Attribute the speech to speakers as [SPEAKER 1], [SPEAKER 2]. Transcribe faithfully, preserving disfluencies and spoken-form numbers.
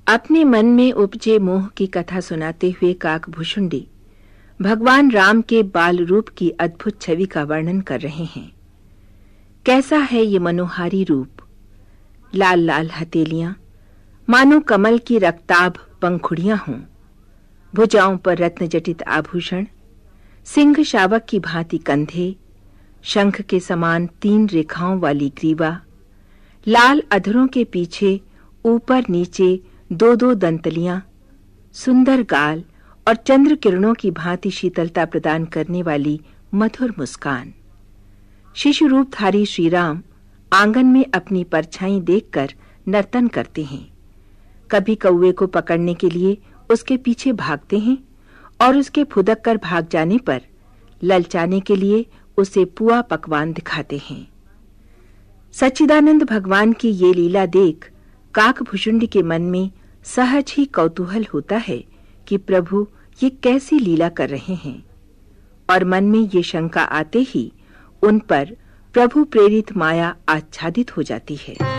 [SPEAKER 1] अपने मन में उपजे मोह की कथा सुनाते हुए काकभूषुंडी भगवान राम के बाल रूप की अद्भुत छवि का वर्णन कर रहे हैं। कैसा है ये मनोहारी रूप। लाल लाल हथेलियां मानो कमल की रक्ताभ पंखुड़ियां हों, भुजाओं पर रत्न जटित आभूषण, सिंह शावक की भांति कंधे, शंख के समान तीन रेखाओं वाली ग्रीवा, लाल अधरों के पीछे ऊपर नीचे दो दो दंतलियां, सुंदर गाल और चंद्र किरणों की भांति शीतलता प्रदान करने वाली मधुर मुस्कान। शिशु रूपधारी श्री राम आंगन में अपनी परछाई देखकर नर्तन करते हैं। कभी कौवे को पकड़ने के लिए उसके पीछे भागते हैं और उसके फुदक कर भाग जाने पर ललचाने के लिए उसे पुआ पकवान दिखाते हैं। सच्चिदानंद भगवान की ये लीला देख काकभूषुंडी के मन में सहज ही कौतूहल होता है कि प्रभु ये कैसी लीला कर रहे हैं, और मन में ये शंका आते ही उन पर प्रभु प्रेरित माया आच्छादित हो जाती है।